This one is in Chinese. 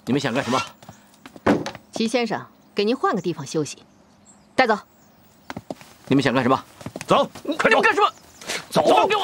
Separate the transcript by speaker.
Speaker 1: 你们想干什么？
Speaker 2: 齐先生，给您换个地方休息。带走。
Speaker 1: 你们想干什么？
Speaker 3: 走，快走！
Speaker 1: 干什么？
Speaker 3: 走！
Speaker 1: 给